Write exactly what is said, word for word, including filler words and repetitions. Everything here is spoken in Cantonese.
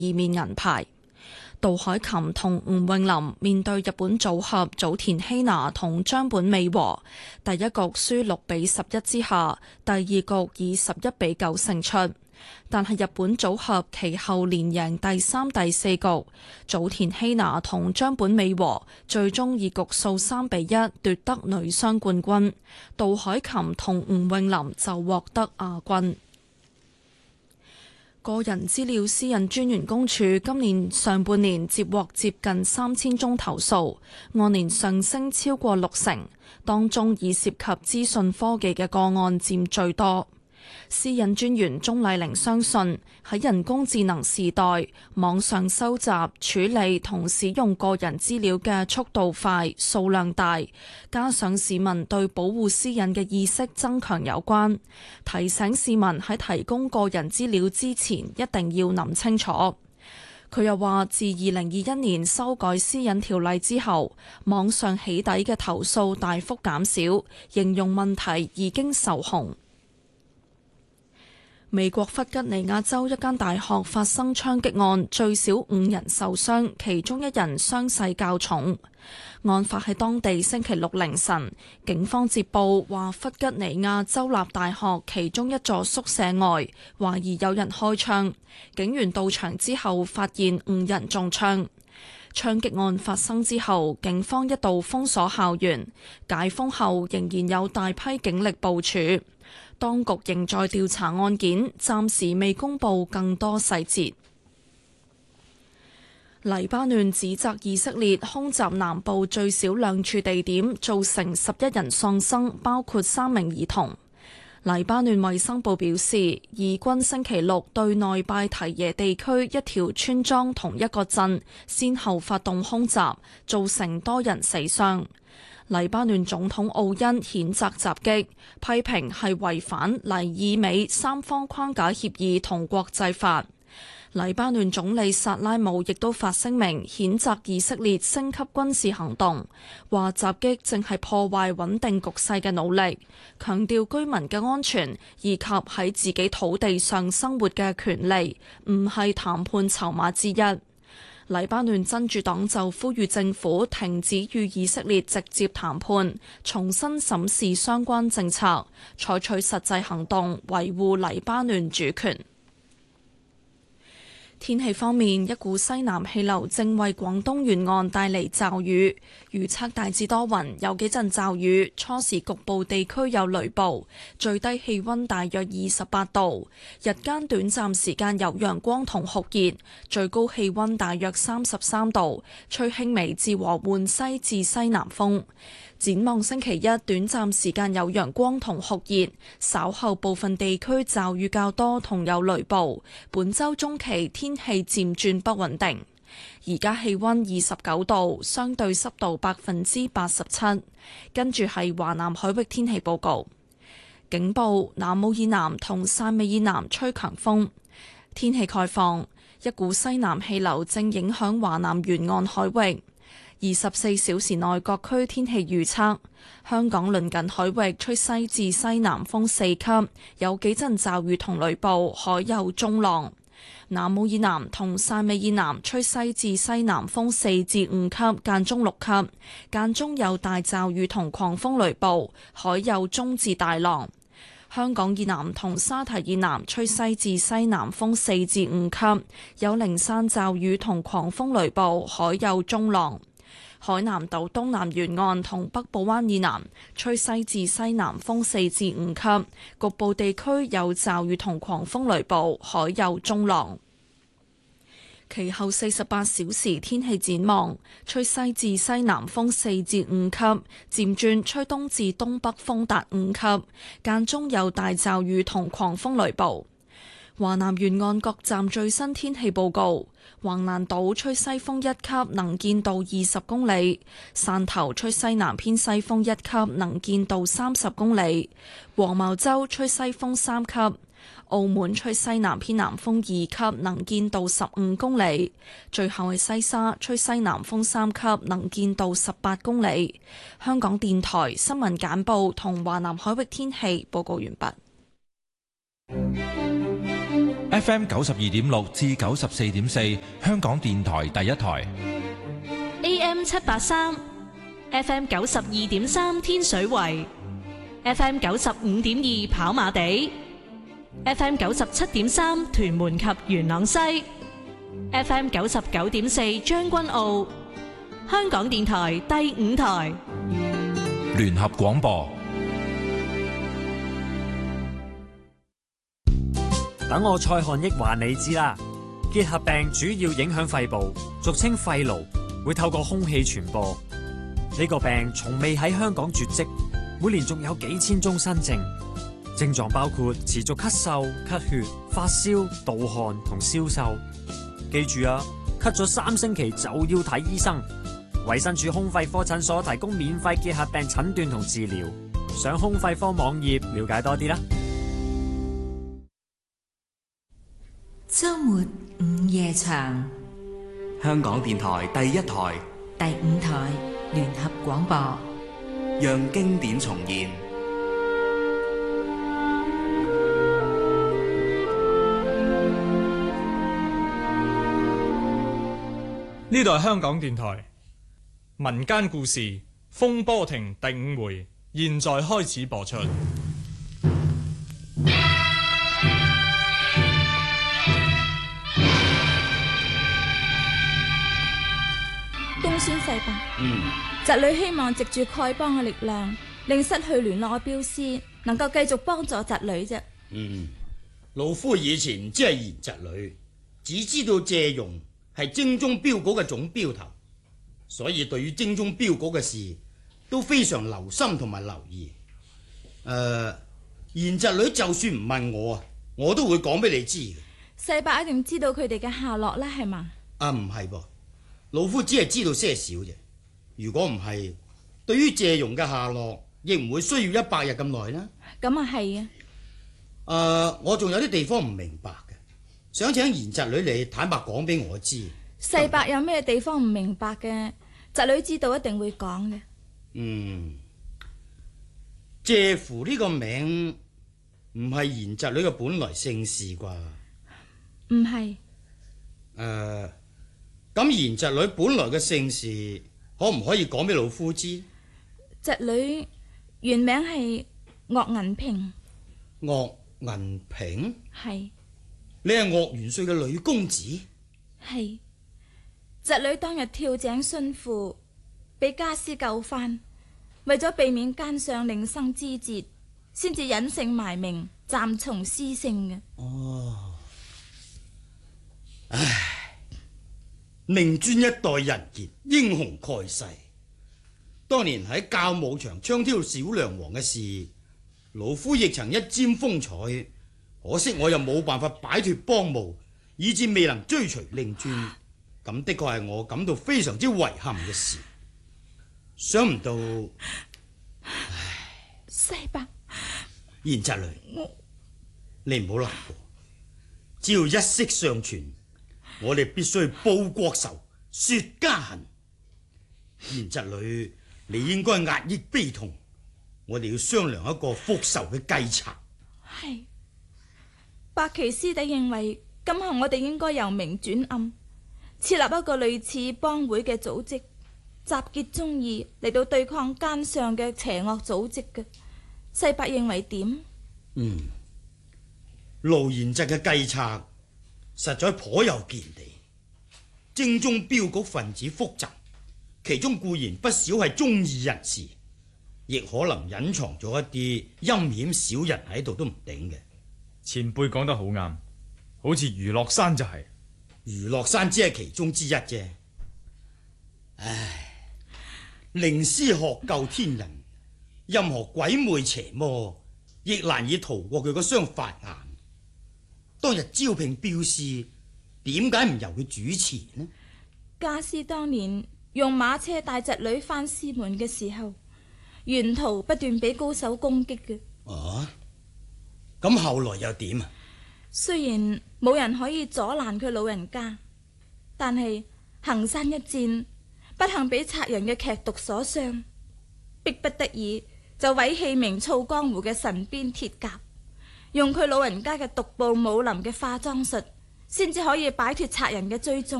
二面銀牌。杜海琴同吳詠琳面對日本組合早田希娜同張本美和，第一局輸六比十一之下，第二局以十一比九勝出。但係日本組合其後連贏第三、第四局，早田希娜同張本美和最終以局數三比一奪得女雙冠軍，杜海琴同吳詠琳就獲得亞軍。個人資料私隱專員公署今年上半年接獲接近三千宗投訴，按年上升超過六成，當中以涉及資訊科技嘅個案佔最多。私隱專員鍾麗玲相信喺人工智能時代，網上收集、處理同使用個人資料嘅速度快、數量大，加上市民對保護私隱嘅意識增強有關，提醒市民喺提供個人資料之前一定要諗清楚。佢又話，自二零二一年修改私隱條例之後，網上起底嘅投訴大幅減少，形容問題已經受控。美國弗吉尼亞州一間大學發生槍擊案，最少五人受傷，其中一人傷勢較重。案發喺當地星期六凌晨，警方接報話弗吉尼亞州立大學其中一座宿舍外懷疑有人開槍，警員到場之後發現五人中槍。槍擊案發生之後，警方一度封鎖校園，解封後仍然有大批警力部署。當局仍在調查案件，暫時未公布更多細節。黎巴嫩指責以色列空襲南部最少兩處地點，造成十一人喪生，包括三名兒童。黎巴嫩衛生部表示，以軍星期六對內拜提耶地區一條村莊同一個鎮先後發動空襲，造成多人死傷。黎巴嫩總統奧恩譴責襲擊，批評係違反黎以美三方框架協議同國際法。黎巴嫩總理薩拉姆亦都發聲明譴責以色列升級軍事行動，話襲擊正係破壞穩定局勢嘅努力，強調居民嘅安全以及喺自己土地上生活嘅權利唔係談判籌碼之一。黎巴嫩真主黨就呼籲政府停止與以色列直接談判，重新審視相關政策，採取實際行動維護黎巴嫩主權。天氣方面，一股西南氣流正為廣東沿岸帶嚟驟雨，預測大致多雲，有幾陣驟雨，初時局部地區有雷暴，最低氣溫大約二十八度，日間短暫時間有陽光同酷熱，最高氣溫大約三十三度，吹輕微至和緩西至西南風。展望星期一，短暫時間有陽光同酷熱，稍後部分地區驟雨較多同有雷暴。本週中期天氣漸轉不穩定。而家氣溫二十九度，相對濕度百分之八十七。跟住係華南海域天氣報告。警報：南澳以南同汕尾以南吹強風。天氣概況：一股西南氣流正影響華南沿岸海域。二十四小時內各區天氣預測：香港鄰近海域吹西至西南風四級，有幾陣驟雨同雷暴，海有中浪。南澳以南同汕尾以南吹西至西南風四至五級，間中六級，間中有大驟雨同狂風雷暴，海有中至大浪。香港以南同沙堤以南吹西至西南風四至五級，有零散驟雨同狂風雷暴，海有中浪。海南島東南沿岸同北部灣以南吹西至西南風四至五級，局部地區有驟雨同狂風雷暴，海有中浪。其後四十八小時天氣展望：吹西至西南風四至五級，漸轉吹東至東北風達五級，間中有大驟雨同狂風雷暴。華南沿岸各站最新天氣報告：橫瀾島吹西風一級，能見度二十公里；汕頭吹西南偏西風一級，能見度三十公里；黃茅洲吹西風三級；澳門吹西南偏南風二級，能見度十五公里；最後係西沙吹西南風三級，能見度十八公里。香港電台新聞簡報同華南海域天氣報告完畢。 F M 九十二點六至九十四點四，香港電台第一台。 A M 七八三，F M 九十二點三天水圍，F M 九十五點二跑馬地，F M 九十七點三屯門及元朗西，F M 九十九點四將軍澳，香港電台第五台聯合廣播。 等我蔡漢益話你知啦，結核病主要影響肺部，俗稱肺癆，會透過空氣傳播。呢個病從未喺香港絕迹，每年仲有幾千宗新症，症狀包括持續咳嗽、咳血、發燒、盜汗同消瘦。記住啊，咳咗三星期就要睇醫生。衛生署胸肺科診所提供免費結核病診斷同治療，上胸肺科網頁了解多啲啦。 周末午夜場， 香港電台第一台、 第五台聯合廣播， 讓經典重現。 呢度係香港電台民間故事《風波亭》第五回，現在開始播出。 公孫世伯， 嗯， 侄女希望藉住丐幫嘅力量，令失去聯絡嘅鏢師能夠繼續幫助侄女啫。 嗯，老夫以前只係賢侄女，只知道謝容係精忠鏢局嘅總鏢頭，所以對於精忠鏢局嘅事都非常留心同埋留意。誒、呃，賢侄女就算唔問我啊，我都會講俾你知嘅。 世伯一定知道佢哋嘅下落啦，係嘛？ 啊，唔係噃。老夫只係知道些少啫，如果唔係，對於謝容嘅下落，亦唔會需要一百日咁耐啦。 咁啊係啊。誒、 呃，我仲有啲地方唔明白嘅，想請賢侄女你坦白講俾我知。 世伯有咩地方唔明白嘅，侄女知道一定會講嘅。 嗯，謝乎呢個名唔係賢侄女嘅本來姓氏啩？ 唔係。誒、 呃。咁賢侄女本來嘅姓氏可唔可以講俾老夫知？ 侄女原名係岳銀平。 岳銀平？ 係。 你係岳元帥嘅女公子？ 係。侄女當日跳井殉父，俾家師救翻，為咗避免奸相另生枝節，先至隱姓埋名，暫從師姓嘅。 哦，唉。明尊一代人傑，英雄蓋世。當年喺教武場槍挑小梁王嘅事，老夫亦曾一沾風采，可惜我又冇辦法擺脫幫務，以致未能追隨令尊。咁的確係我感到非常之遺憾嘅事。想唔到，唉， 世伯， 賢侄女，我你唔好難過，只要一息尚存，我哋必須報國仇，雪家恨。賢侄女，你應該壓抑悲痛，我哋要商量一個復仇嘅計策。 係，白旗師弟認為今後我哋應該由明轉暗，設立一個類似幫會嘅組織，集結忠義嚟到對抗奸上嘅邪惡組織嘅。世伯認為點？ 嗯，盧賢侄嘅計策實在頗有見地。精忠鏢局分子複雜，其中固然不少係忠義人士，亦可能隱藏咗一啲陰險小人喺度都唔定嘅。 前輩講得好啱，好似余樂山就係、是。 余樂山只係其中之一啫。唉，靈師學救天人，任何鬼魅邪魔亦難以逃過佢嗰雙法眼。當日招聘鏢師，點解唔由佢主持呢？ 家師當年用馬車帶侄女返師門嘅時候，沿途不斷俾高手攻擊嘅。 哦，咁後來又點啊？ 雖然冇人可以阻攔佢老人家，但係衡山一戰，不幸俾賊人嘅劇毒所傷，逼不得已就毀棄名噪江湖嘅神鞭鐵甲， 用佢老人家嘅獨步武林嘅化妝術，先至可以擺脫賊人嘅追蹤。